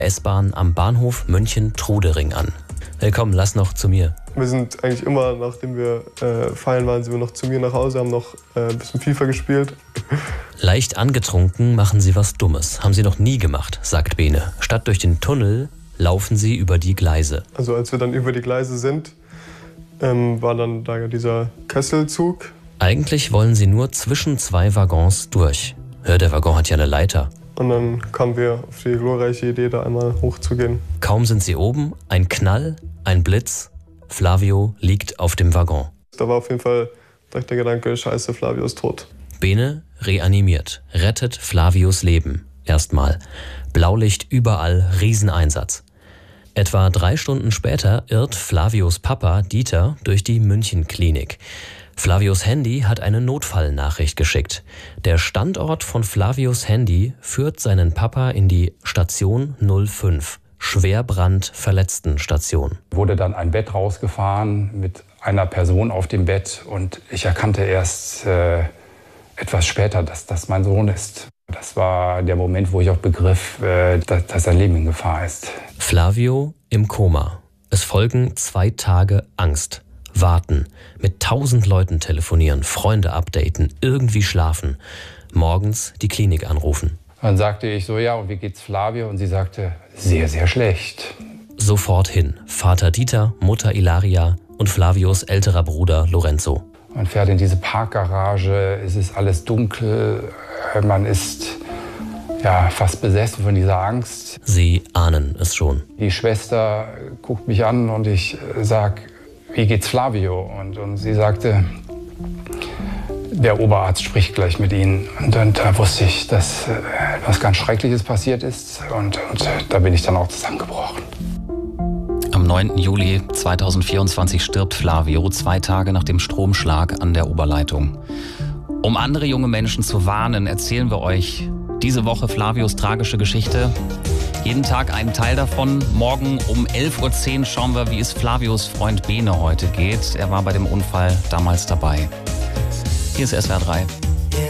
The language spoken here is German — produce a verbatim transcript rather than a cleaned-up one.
S-Bahn am Bahnhof München-Trudering an. Hey komm, lass noch zu mir. Wir sind eigentlich immer, nachdem wir äh, feiern waren, sind wir noch zu mir nach Hause, haben noch äh, ein bisschen FIFA gespielt. Leicht angetrunken machen sie was Dummes. Haben sie noch nie gemacht, sagt Bene. Statt durch den Tunnel laufen sie über die Gleise. Also als wir dann über die Gleise sind, ähm, war dann da ja dieser Kesselzug. Eigentlich wollen sie nur zwischen zwei Waggons durch. Hör, der Waggon hat ja eine Leiter. Und dann kamen wir auf die glorreiche Idee, da einmal hochzugehen. Kaum sind sie oben, ein Knall, ein Blitz. Flavio liegt auf dem Waggon. Da war auf jeden Fall direkt der Gedanke, scheiße, Flavio ist tot. Bene reanimiert, rettet Flavios Leben. Erstmal. Blaulicht überall, Rieseneinsatz. Etwa drei Stunden später irrt Flavios Papa Dieter durch die München-Klinik. Flavios Handy hat eine Notfallnachricht geschickt. Der Standort von Flavios Handy führt seinen Papa in die Station null fünf, Schwerbrandverletztenstation. Wurde dann ein Bett rausgefahren mit einer Person auf dem Bett und ich erkannte erst äh, etwas später, dass das mein Sohn ist. Das war der Moment, wo ich auch begriff, äh, dass, dass sein Leben in Gefahr ist. Flavio im Koma. Es folgen zwei Tage Angst. Warten, mit tausend Leuten telefonieren, Freunde updaten, irgendwie schlafen, morgens die Klinik anrufen. Dann sagte ich so, ja, und wie geht's Flavio? Und sie sagte, sehr, sehr schlecht. Sofort hin, Vater Dieter, Mutter Ilaria und Flavios älterer Bruder Lorenzo. Man fährt in diese Parkgarage, es ist alles dunkel, man ist ja fast besessen von dieser Angst. Sie ahnen es schon. Die Schwester guckt mich an und ich sag, wie geht's Flavio? Und, und sie sagte, der Oberarzt spricht gleich mit Ihnen. Und, und da wusste ich, dass äh, etwas ganz Schreckliches passiert ist. Und, und da bin ich dann auch zusammengebrochen. Am neunten Juli zweitausendvierundzwanzig stirbt Flavio, zwei Tage nach dem Stromschlag an der Oberleitung. Um andere junge Menschen zu warnen, erzählen wir euch diese Woche Flavios tragische Geschichte. Jeden Tag einen Teil davon. Morgen um elf Uhr zehn schauen wir, wie es Flavios Freund Bene heute geht. Er war bei dem Unfall damals dabei. Hier ist S W R drei.